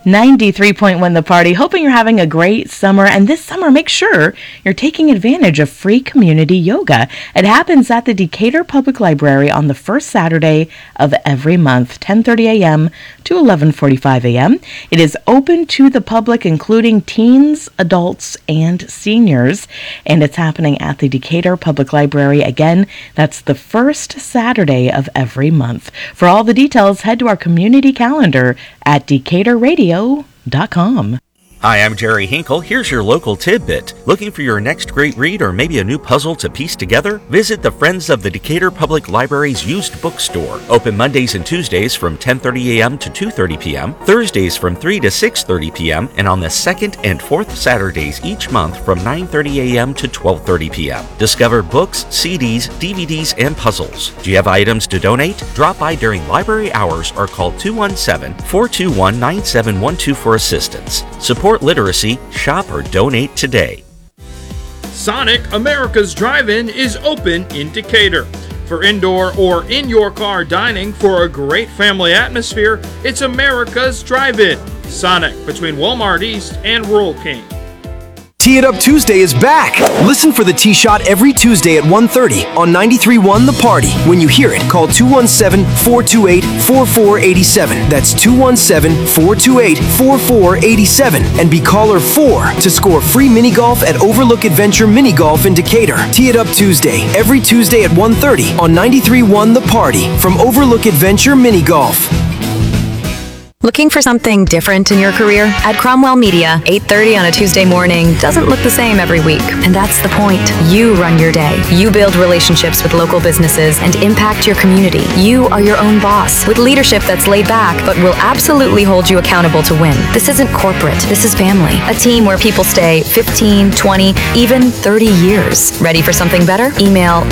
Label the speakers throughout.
Speaker 1: 93.1 The Party, hoping you're having a great summer. And this summer, make sure you're taking advantage of free community yoga. It happens at the Decatur Public Library on the first Saturday of every month, 10:30 a.m. to 11:45 a.m. It is open to the public, including teens, adults, and seniors. And it's happening at the Decatur Public Library. Again, that's the first Saturday of every month. For all the details, head to our community calendar at DecaturRadio.com.
Speaker 2: Hi, I'm Jerry Hinkle. Here's your local tidbit. Looking for your next great read or maybe a new puzzle to piece together? Visit the Friends of the Decatur Public Library's used bookstore. Open Mondays and Tuesdays from 10:30 a.m. to 2:30 p.m., Thursdays from 3 to 6:30 p.m., and on the second and fourth Saturdays each month from 9:30 a.m. to 12:30 p.m. Discover books, CDs, DVDs, and puzzles. Do you have items to donate? Drop by during library hours or call 217-421-9712 for assistance. Support literacy, shop or donate today.
Speaker 3: Sonic America's Drive-In is open in Decatur. For indoor or in-your-car dining for a great family atmosphere, it's America's Drive-In. Sonic, between Walmart East and Rural King.
Speaker 4: Tee It Up Tuesday is back! Listen for the Tee Shot every Tuesday at 1:30 on 93.1 The Party. When you hear it, call 217-428-4487. That's 217-428-4487. And be caller 4 to score free mini golf at Overlook Adventure Mini Golf in Decatur. Tee It Up Tuesday, every Tuesday at 1:30 on 93.1 The Party from Overlook Adventure Mini Golf.
Speaker 5: Looking for something different in your career? At Cromwell Media, 8:30 on a Tuesday morning doesn't look the same every week. And that's the point. You run your day. You build relationships with local businesses and impact your community. You are your own boss with leadership that's laid back but will absolutely hold you accountable to win. This isn't corporate. This is family. A team where people stay 15, 20, even 30 years. Ready for something better? Email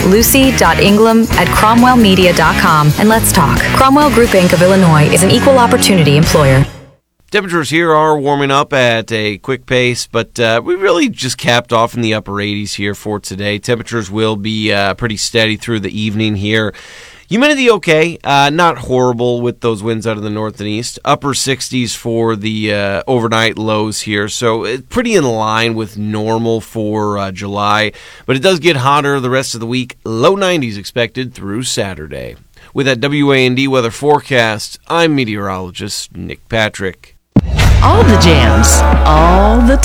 Speaker 5: lucy.ingram@cromwellmedia.com and let's talk. Cromwell Group Inc. of Illinois is an equal opportunity employer.
Speaker 6: Temperatures here are warming up at a quick pace, but we really just capped off in the upper 80s here for today. Temperatures will be pretty steady through the evening here. Humidity okay, not horrible with those winds out of the north and east. Upper 60s for the overnight lows here, so it's pretty in line with normal for July. But it does get hotter the rest of the week. Low 90s expected through Saturday. With that WAND weather forecast, I'm meteorologist Nick Patrick.
Speaker 1: All the jams, all the